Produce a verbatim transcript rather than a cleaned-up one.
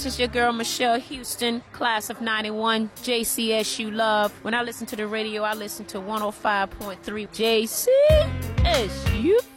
is your girl, Michelle Houston, class of ninety-one, J C S U Love. When I listen to the radio, I listen to one oh five point three J C S U.